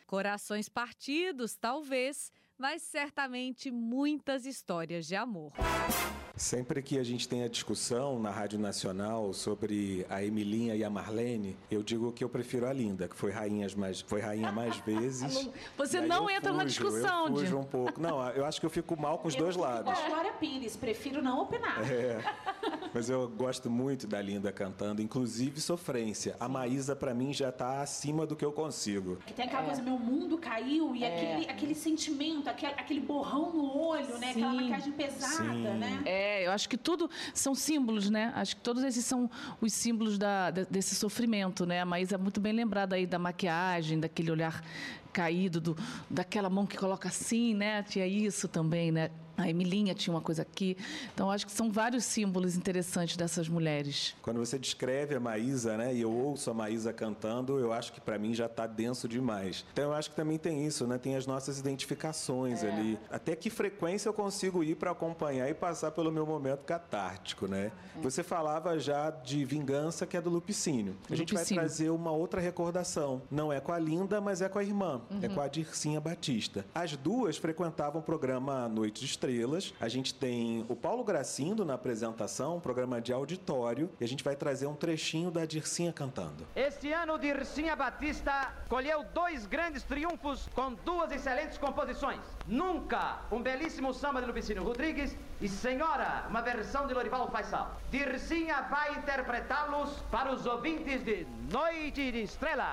Corações partidos, talvez, mas certamente muitas histórias de amor. Sempre que a gente tem a discussão na Rádio Nacional sobre a Emilinha e a Marlene, eu digo que eu prefiro a Linda, que foi rainha mais vezes. Você não entra na discussão, eu fujo um pouco. Não, eu acho que eu fico mal com os dois lados. Eu Glória Pires, prefiro não opinar. Mas eu gosto muito da Linda cantando, inclusive Sofrência. A Maísa, pra mim, já tá acima do que eu consigo. Que tem aquela coisa, meu mundo caiu, e aquele sentimento, aquele borrão no olho, né? Aquela maquiagem pesada, né? Eu acho que tudo são símbolos, né? Acho que todos esses são os símbolos desse sofrimento, né? A Maísa é muito bem lembrada aí da maquiagem, daquele olhar caído, daquela mão que coloca assim, né? Tinha isso também, né? A Emilinha tinha uma coisa aqui. Então, acho que são vários símbolos interessantes dessas mulheres. Quando você descreve a Maísa, né, e eu ouço a Maísa cantando, eu acho que para mim já está denso demais. Então, eu acho que também tem isso, né? Tem as nossas identificações ali. Até que frequência eu consigo ir para acompanhar e passar pelo meu momento catártico, né? Você falava já de Vingança, que é do Lupicínio. A gente vai trazer uma outra recordação. Não é com a Linda, mas é com a irmã. É com a Dircinha Batista. As duas frequentavam o programa Noite de Estrelas. A gente tem o Paulo Gracindo na apresentação, um programa de auditório, e a gente vai trazer um trechinho da Dircinha cantando. Este ano, Dircinha Batista colheu 2 grandes triunfos com 2 excelentes composições. Nunca, um belíssimo samba de Lupicínio Rodrigues, e Senhora, uma versão de Lorival Faisal. Dircinha vai interpretá-los para os ouvintes de Noite de Estrela.